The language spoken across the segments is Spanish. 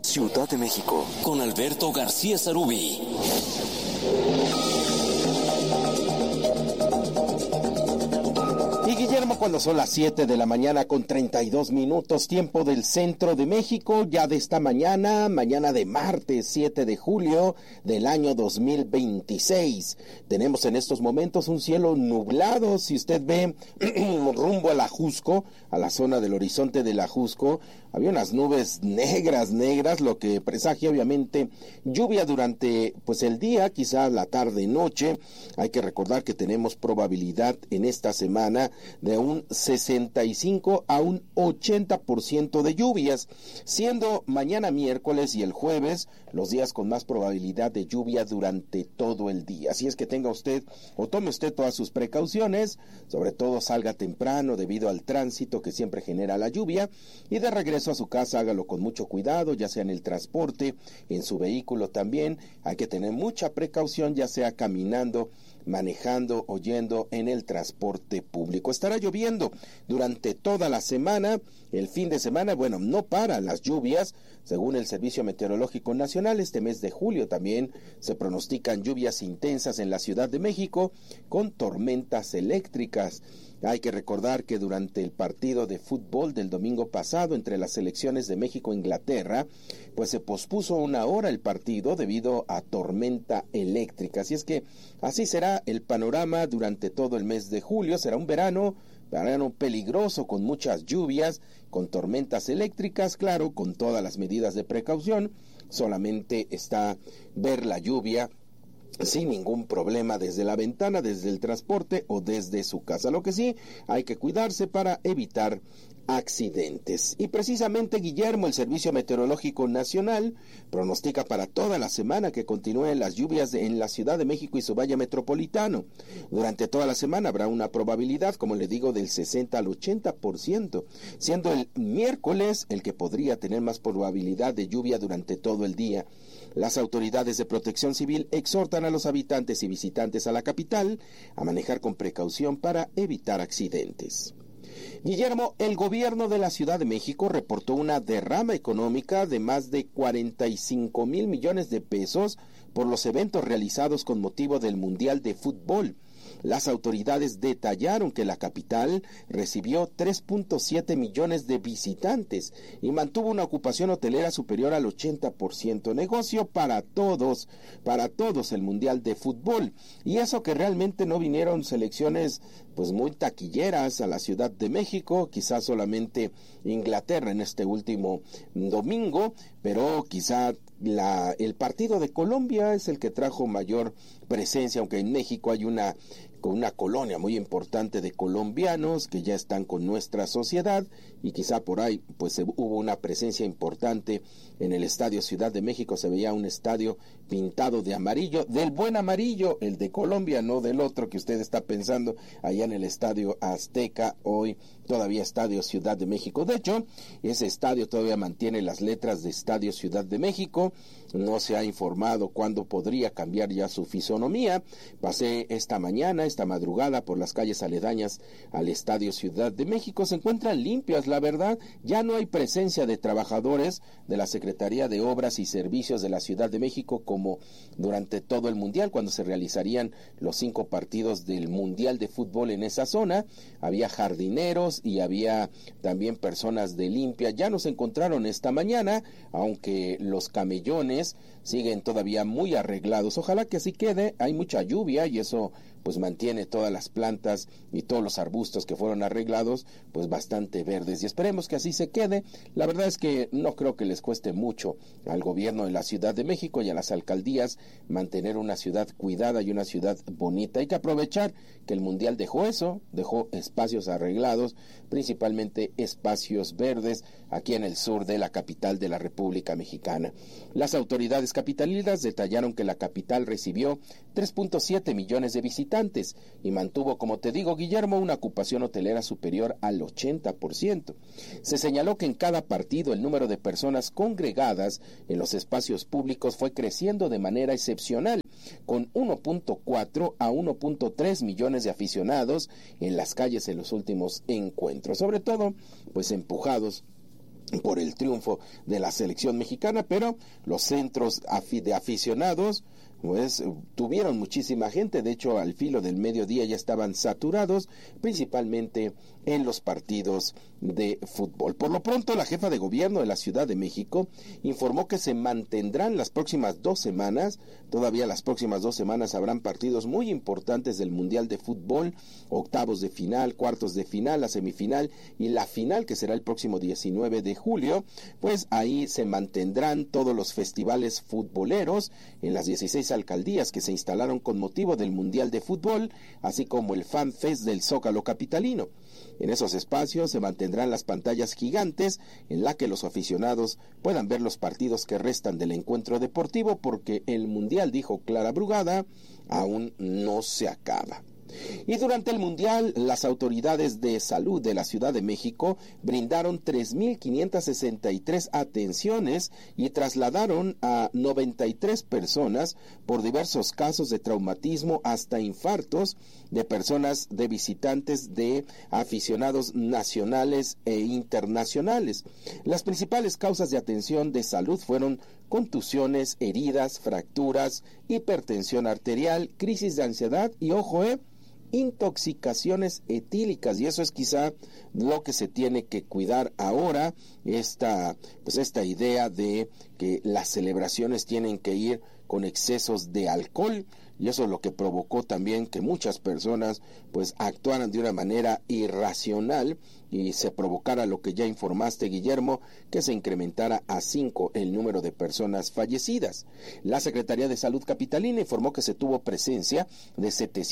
Ciudad de México, con Alberto García Sarubí. Y Guillermo, cuando son las 7 de la mañana con 32 minutos, tiempo del centro de México, ya de esta mañana de martes 7 de julio del año 2026. Tenemos en estos momentos un cielo nublado. Si usted ve rumbo a la Ajusco, a la zona del horizonte de la Ajusco, había unas nubes negras, lo que presagia obviamente lluvia durante el día, quizás la tarde y noche. Hay que recordar que tenemos probabilidad en esta semana de un 65 a un 80% de lluvias, siendo mañana miércoles y el jueves los días con más probabilidad de lluvia durante todo el día. Así es que tenga usted o tome usted todas sus precauciones, sobre todo salga temprano debido al tránsito que siempre genera la lluvia, y de regreso a su casa hágalo con mucho cuidado, ya sea en el transporte, en su vehículo también. Hay que tener mucha precaución, ya sea caminando, manejando o yendo en el transporte público. Estará lloviendo durante toda la semana. El fin de semana, no paran las lluvias. Según el Servicio Meteorológico Nacional, este mes de julio también se pronostican lluvias intensas en la Ciudad de México con tormentas eléctricas. Hay que recordar que durante el partido de fútbol del domingo pasado entre las selecciones de México e Inglaterra, se pospuso una hora el partido debido a tormenta eléctrica. Así es que así será el panorama durante todo el mes de julio. Será un verano peligroso, con muchas lluvias, con tormentas eléctricas, claro, con todas las medidas de precaución. Solamente está ver la lluvia sin ningún problema desde la ventana, desde el transporte o desde su casa. Lo que sí, hay que cuidarse para evitar accidentes. Y precisamente, Guillermo, el Servicio Meteorológico Nacional pronostica para toda la semana que continúen las lluvias en la Ciudad de México y su valle metropolitano. Durante toda la semana habrá una probabilidad, como le digo, del 60 al 80%, siendo el miércoles el que podría tener más probabilidad de lluvia durante todo el día. Las autoridades de protección civil exhortan a los habitantes y visitantes a la capital a manejar con precaución para evitar accidentes. Guillermo, el gobierno de la Ciudad de México reportó una derrama económica de más de 45 mil millones de pesos por los eventos realizados con motivo del Mundial de Fútbol. Las autoridades detallaron que la capital recibió 3.7 millones de visitantes y mantuvo una ocupación hotelera superior al 80%. Negocio para todos el Mundial de Fútbol. Y eso que realmente no vinieron selecciones muy taquilleras a la Ciudad de México, quizás solamente Inglaterra en este último domingo, pero quizá el partido de Colombia es el que trajo mayor presencia, aunque en México hay una colonia muy importante de colombianos que ya están con nuestra sociedad, y quizá por ahí hubo una presencia importante en el Estadio Ciudad de México. Se veía un estadio pintado de amarillo, del buen amarillo, el de Colombia, no del otro que usted está pensando allá en el Estadio Azteca, hoy todavía Estadio Ciudad de México. De hecho, ese estadio todavía mantiene las letras de Estadio Ciudad de México. No se ha informado cuándo podría cambiar ya su fisonomía. Pasé esta madrugada por las calles aledañas al Estadio Ciudad de México. Se encuentran limpias, la verdad. Ya no hay presencia de trabajadores de la Secretaría de Obras y Servicios de la Ciudad de México como durante todo el Mundial, cuando se realizarían los 5 partidos del Mundial de Fútbol en esa zona. Había jardineros y había también personas de limpia. Ya no se encontraron esta mañana, aunque los camellones siguen todavía muy arreglados. Ojalá que así quede. Hay mucha lluvia y eso mantiene todas las plantas y todos los arbustos que fueron arreglados bastante verdes, y esperemos que así se quede. La verdad es que no creo que les cueste mucho al gobierno de la Ciudad de México y a las alcaldías mantener una ciudad cuidada y una ciudad bonita. Hay que aprovechar que el Mundial dejó espacios arreglados, principalmente espacios verdes aquí en el sur de la capital de la República Mexicana. Las autoridades capitalinas detallaron que la capital recibió 3.7 millones de visitantes y mantuvo, como te digo, Guillermo, una ocupación hotelera superior al 80%. Se señaló que en cada partido el número de personas congregadas en los espacios públicos fue creciendo de manera excepcional, con 1.4 a 1.3 millones de aficionados en las calles en los últimos encuentros, sobre todo empujados por el triunfo de la selección mexicana, pero los centros de aficionados pues tuvieron muchísima gente. De hecho, al filo del mediodía ya estaban saturados, principalmente en los partidos de fútbol. Por lo pronto, la jefa de gobierno de la Ciudad de México informó que se mantendrán las próximas 2 semanas, todavía las próximas 2 semanas habrán partidos muy importantes del Mundial de Fútbol, octavos de final, cuartos de final, la semifinal y la final, que será el próximo 19 de julio, pues ahí se mantendrán todos los festivales futboleros en las 16 alcaldías que se instalaron con motivo del Mundial de Fútbol, así como el Fan Fest del Zócalo capitalino. En esos espacios se mantendrán las pantallas gigantes en la que los aficionados puedan ver los partidos que restan del encuentro deportivo, porque el Mundial, dijo Clara Brugada, aún no se acaba. Y durante el Mundial, las autoridades de salud de la Ciudad de México brindaron 3.563 atenciones y trasladaron a 93 personas por diversos casos de traumatismo hasta infartos de personas, de visitantes, de aficionados nacionales e internacionales. Las principales causas de atención de salud fueron contusiones, heridas, fracturas, hipertensión arterial, crisis de ansiedad y, ojo, intoxicaciones etílicas, y eso es quizá lo que se tiene que cuidar ahora, esta idea de que las celebraciones tienen que ir con excesos de alcohol, y eso es lo que provocó también que muchas personas pues actuaran de una manera irracional y se provocara lo que ya informaste, Guillermo, que se incrementara a 5 el número de personas fallecidas. La Secretaría de Salud capitalina informó que se tuvo presencia de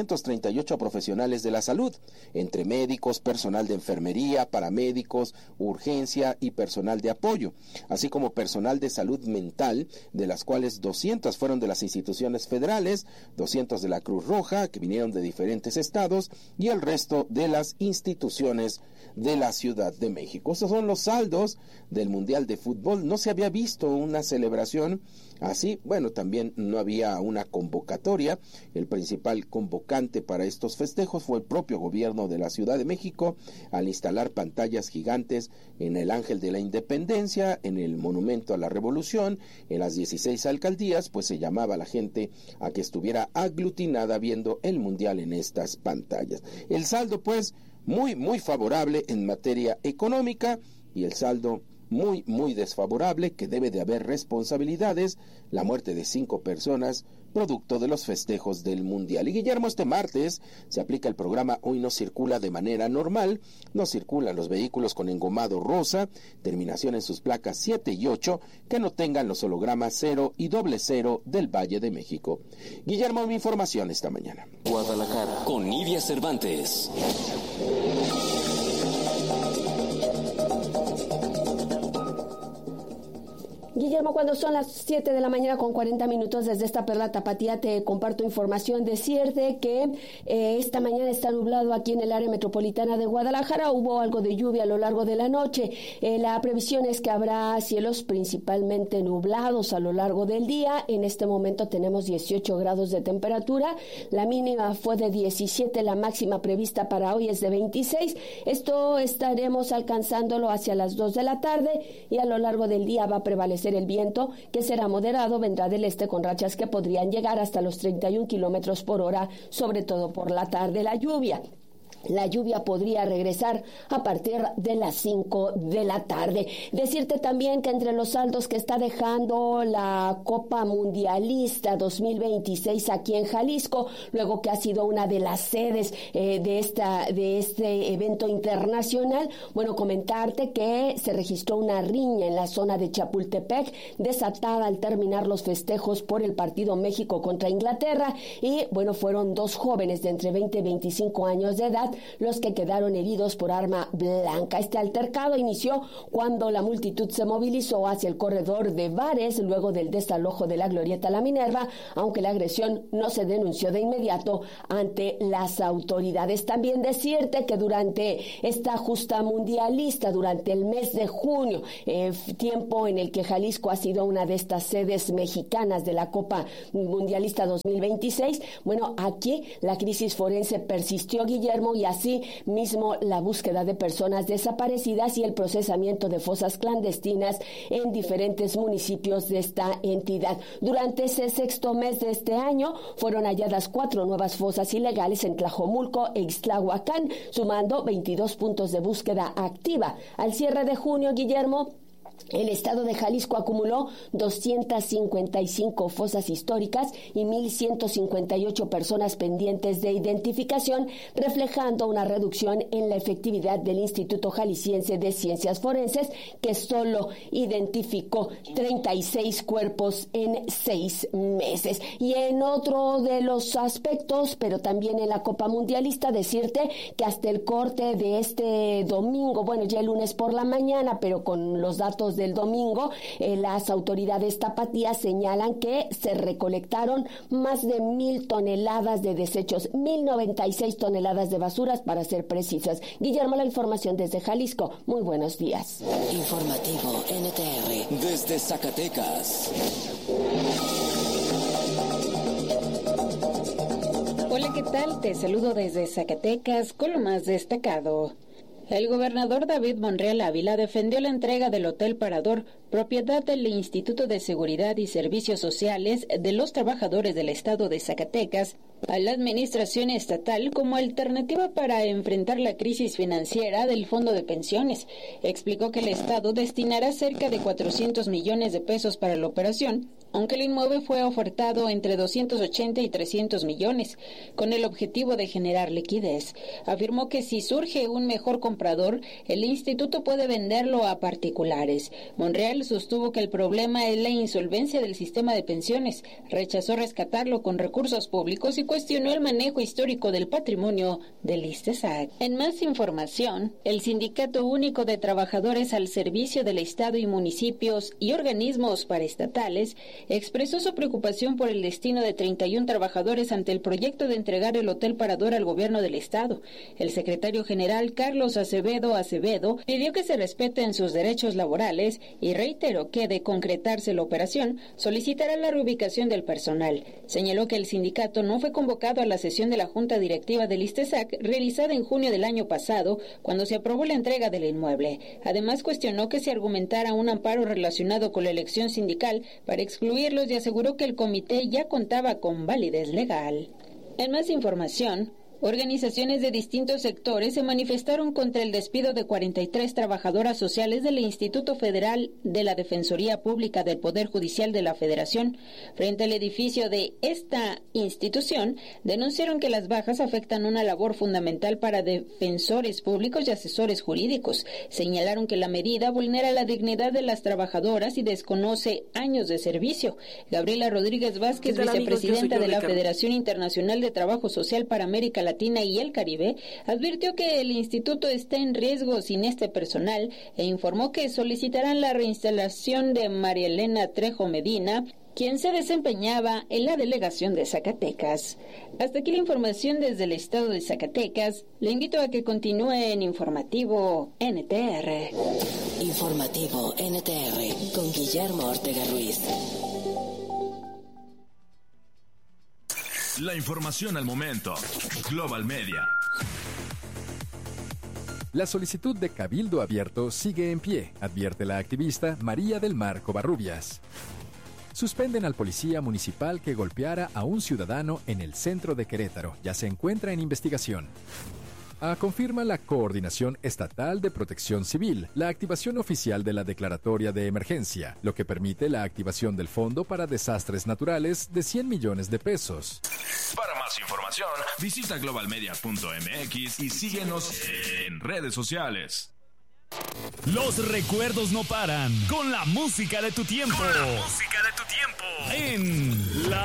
738 profesionales de la salud, entre médicos, personal de enfermería, paramédicos, urgencia y personal de apoyo, así como personal de salud mental, de las cuales 200 fueron de las instituciones federales, 200 de la Cruz Roja, que vinieron de diferentes estados, y el resto de las instituciones de la Ciudad de México. Estos son los saldos del Mundial de Fútbol. No se había visto una celebración así. Bueno, también no había una convocatoria. El principal convocante para estos festejos fue el propio gobierno de la Ciudad de México, al instalar pantallas gigantes en el Ángel de la Independencia, en el Monumento a la Revolución, en las 16 alcaldías, pues se llamaba a la gente a que estuviera aglutinada viendo el Mundial en estas pantallas. El saldo, pues, muy favorable en materia económica, y el saldo muy desfavorable, que debe de haber responsabilidades: la muerte de 5 personas producto de los festejos del Mundial. Y, Guillermo, este martes se aplica el programa Hoy no circula de manera normal. No circulan los vehículos con engomado rosa, terminación en sus placas 7 y 8, que no tengan los hologramas 0 y 00 del Valle de México. Guillermo, mi información esta mañana. Guadalajara, con Nidia Cervantes. Guillermo, cuando son las 7 de la mañana con 40 minutos, desde esta Perla Tapatía te comparto información. Decirte que esta mañana está nublado aquí en el área metropolitana de Guadalajara. Hubo algo de lluvia a lo largo de la noche. La previsión es que habrá cielos principalmente nublados a lo largo del día. En este momento tenemos 18 grados de temperatura. La mínima fue de 17, la máxima prevista para hoy es de 26. Esto estaremos alcanzándolo hacia las 2 de la tarde, y a lo largo del día va a prevalecer el viento, que será moderado, vendrá del este con rachas que podrían llegar hasta los 31 kilómetros por hora, sobre todo por la tarde. La lluvia podría regresar a partir de las 5 de la tarde. Decirte también que entre los saldos que está dejando la Copa Mundialista 2026 aquí en Jalisco, luego que ha sido una de las sedes de este evento internacional, bueno, comentarte que se registró una riña en la zona de Chapultepec, desatada al terminar los festejos por el partido México contra Inglaterra, y bueno, fueron 2 jóvenes de entre 20 y 25 años de edad los que quedaron heridos por arma blanca. Este altercado inició cuando la multitud se movilizó hacia el corredor de bares luego del desalojo de la Glorieta La Minerva, aunque la agresión no se denunció de inmediato ante las autoridades. También decirte que durante esta justa mundialista, durante el mes de junio, tiempo en el que Jalisco ha sido una de estas sedes mexicanas de la Copa Mundialista 2026, bueno, aquí la crisis forense persistió, Guillermo, y así mismo la búsqueda de personas desaparecidas y el procesamiento de fosas clandestinas en diferentes municipios de esta entidad. Durante ese sexto mes de este año fueron halladas 4 nuevas fosas ilegales en Tlajomulco e Ixtlahuacán, sumando 22 puntos de búsqueda activa. Al cierre de junio, Guillermo, el estado de Jalisco acumuló 255 fosas históricas y 1,158 personas pendientes de identificación, reflejando una reducción en la efectividad del Instituto Jalisciense de Ciencias Forenses, que solo identificó 36 cuerpos en 6 meses. Y en otro de los aspectos, pero también en la Copa Mundialista, decirte que hasta el corte de este domingo, bueno, ya el lunes por la mañana, pero con los datos del domingo, las autoridades tapatías señalan que se recolectaron más de 1,000 toneladas de desechos, 1,096 toneladas de basuras para ser precisas. Guillermo, la información desde Jalisco. Muy buenos días. Informativo NTR desde Zacatecas. Hola, ¿qué tal? Te saludo desde Zacatecas con lo más destacado. El gobernador David Monreal Ávila defendió la entrega del Hotel Parador, propiedad del Instituto de Seguridad y Servicios Sociales de los Trabajadores del Estado de Zacatecas, a la administración estatal como alternativa para enfrentar la crisis financiera del Fondo de Pensiones. Explicó que el Estado destinará cerca de 400 millones de pesos para la operación, aunque el inmueble fue ofertado entre 280 y 300 millones, con el objetivo de generar liquidez. Afirmó que si surge un mejor comprador, el instituto puede venderlo a particulares. Monreal sostuvo que el problema es la insolvencia del sistema de pensiones, rechazó rescatarlo con recursos públicos y cuestionó el manejo histórico del patrimonio del ISTESAC. En más información, el Sindicato Único de Trabajadores al Servicio del Estado y municipios y organismos paraestatales expresó su preocupación por el destino de 31 trabajadores ante el proyecto de entregar el Hotel Parador al gobierno del Estado. El secretario general Carlos Acevedo pidió que se respeten sus derechos laborales y reiteró que, de concretarse la operación, solicitará la reubicación del personal. Señaló que el sindicato no fue convocado a la sesión de la Junta Directiva del ISTESAC realizada en junio del año pasado, cuando se aprobó la entrega del inmueble. Además, cuestionó que se argumentara un amparo relacionado con la elección sindical para excluirlos y aseguró que el comité ya contaba con validez legal. En más información, organizaciones de distintos sectores se manifestaron contra el despido de 43 trabajadoras sociales del Instituto Federal de la Defensoría Pública del Poder Judicial de la Federación. Frente al edificio de esta institución, denunciaron que las bajas afectan una labor fundamental para defensores públicos y asesores jurídicos. Señalaron que la medida vulnera la dignidad de las trabajadoras y desconoce años de servicio. Gabriela Rodríguez Vázquez, vicepresidenta de la Federación Internacional de Trabajo Social para América Latina y el Caribe, advirtió que el instituto está en riesgo sin este personal e informó que solicitarán la reinstalación de María Elena Trejo Medina, quien se desempeñaba en la delegación de Zacatecas. Hasta aquí la información desde el estado de Zacatecas. Le invito a que continúe en Informativo NTR. Informativo NTR con Guillermo Ortega Ruiz. La información al momento. Global Media. La solicitud de cabildo abierto sigue en pie, advierte la activista María del Mar Covarrubias. Suspenden al policía municipal que golpeara a un ciudadano en el centro de Querétaro. Ya se encuentra en investigación. Confirma la Coordinación Estatal de Protección Civil la activación oficial de la declaratoria de emergencia, lo que permite la activación del Fondo para Desastres Naturales de 100 millones de pesos. Para más información, visita globalmedia.mx y síguenos en redes sociales. Los recuerdos no paran con la música de tu tiempo. En La